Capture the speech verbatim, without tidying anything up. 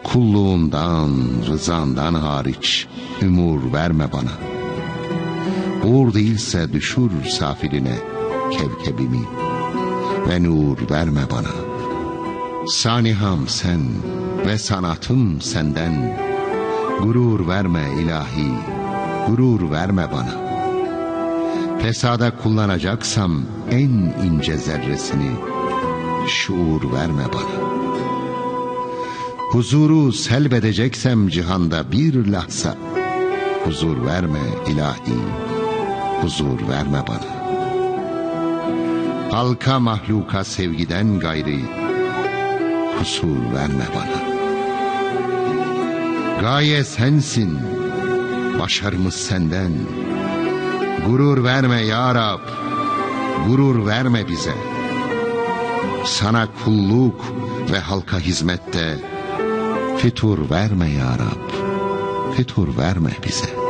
Kulluğundan, rızandan hariç ümur verme bana. Uğur değilse düşür safiline kevkebimi ve nur verme bana. Saniham sen ve sanatım senden. Gurur verme ilahi, gurur verme bana. Fesada kullanacaksam en ince zerresini şuur verme bana. Huzuru selbedeceksem cihanda bir lahza huzur verme ilahi, huzur verme bana. Halka mahluka sevgiden gayri kusur verme bana. Gaye sensin, başarımız senden. Gurur verme ya Rab, gurur verme bize. Sana kulluk ve halka hizmette fitur verme ya Rab, fitur verme bize.